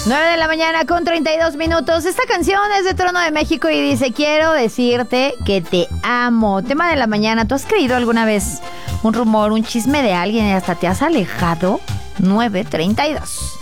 9 de la mañana con 32 minutos. Esta canción es de Trono de México y dice: quiero decirte que te amo. Tema de la mañana. ¿Tú has creído alguna vez un rumor, un chisme de alguien y hasta te has alejado? 9:32.